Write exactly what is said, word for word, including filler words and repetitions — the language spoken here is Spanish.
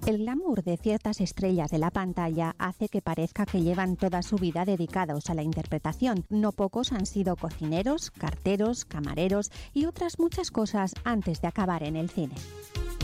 El glamour de ciertas estrellas de la pantalla hace que parezca que llevan toda su vida dedicados a la interpretación. No pocos han sido cocineros, carteros, camareros y otras muchas cosas antes de acabar en el cine.